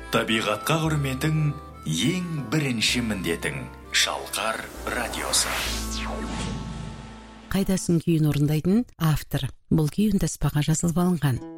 Табиғатқа құрметің ең бірінші міндетің. Шалқар радиосы. Қайдасын күйін орындайтын автор. Бұл күй үнтаспаға жазылып алынған.